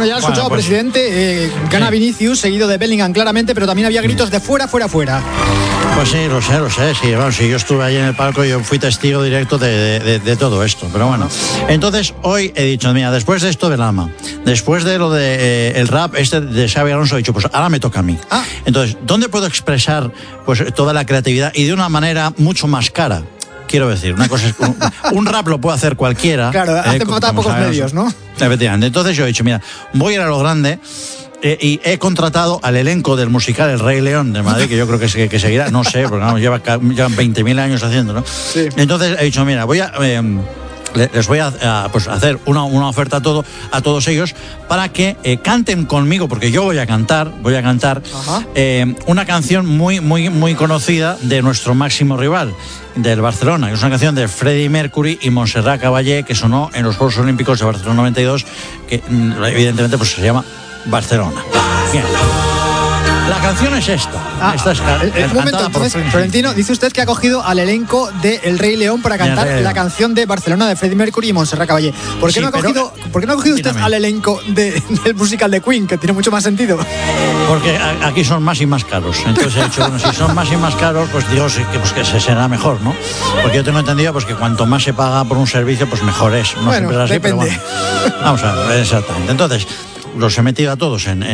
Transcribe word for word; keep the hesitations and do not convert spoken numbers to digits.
Bueno, ya lo he escuchado, bueno, pues, presidente. Eh, gana sí. Vinicius, seguido de Bellingham claramente, pero también había gritos de fuera, fuera, fuera. Pues sí, lo sé, lo sé. Sí, bueno, sí, yo estuve ahí en el palco y yo fui testigo directo de, de, de, de todo esto. Pero bueno, entonces hoy he dicho, mira, después de esto del alma, después de lo de eh, el rap este de Xabi Alonso, he dicho, pues ahora me toca a mí. Ah. Entonces, ¿dónde puedo expresar pues toda la creatividad y de una manera mucho más cara? Quiero decir, una cosa es un, un rap lo puede hacer cualquiera. Claro, hace eh, falta pocos medios, ¿no? Efectivamente. Entonces yo he dicho, mira, voy a ir a lo grande. Eh, y he contratado al elenco del musical El Rey León de Madrid, que yo creo que, que, que seguirá, no sé, porque vamos, lleva, llevan veinte mil años haciendo, ¿no? Sí. Entonces he dicho, mira, voy a... Eh, les voy a, a pues, hacer una, una oferta a, todo, a todos ellos para que eh, canten conmigo, porque yo voy a cantar, voy a cantar eh, una canción muy, muy, muy conocida de nuestro máximo rival, del Barcelona, que es una canción de Freddie Mercury y Montserrat Caballé, que sonó en los Juegos Olímpicos de Barcelona noventa y dos, que evidentemente pues, se llama Barcelona. Bien. La canción es esta. Ah, esta es el, el, un momento, entonces, Florentino, dice usted que ha cogido al elenco de El Rey León para cantar la canción de Barcelona de Freddie Mercury y Montserrat Caballé. ¿Por qué, sí, no, ha cogido, pero, ¿por qué no ha cogido usted al elenco de, del musical de Queen, que tiene mucho más sentido? Porque a, aquí son más y más caros. Entonces he dicho, bueno, si son más y más caros, pues digo que, pues, que se será mejor, ¿no? Porque yo tengo entendido pues, que cuanto más se paga por un servicio, pues mejor es. No bueno, siempre es así, depende. Pero bueno, vamos a ver, exactamente. Entonces, los he metido a todos en, en